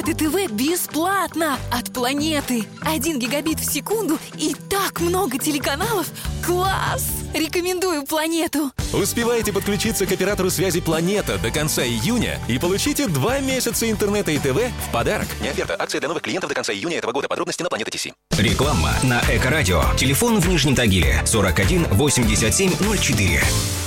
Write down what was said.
Планеты ТВ бесплатно от Планеты. 1 гигабит в секунду и так много телеканалов. Класс! Рекомендую Планету. Успевайте подключиться к оператору связи «Планета» до конца июня и получите 2 месяца интернета и ТВ в подарок. Не оферта. Акция для новых клиентов до конца июня этого года. Подробности на Планета.ТС. Реклама на Эко-радио. Телефон в Нижнем Тагиле 41 87 04.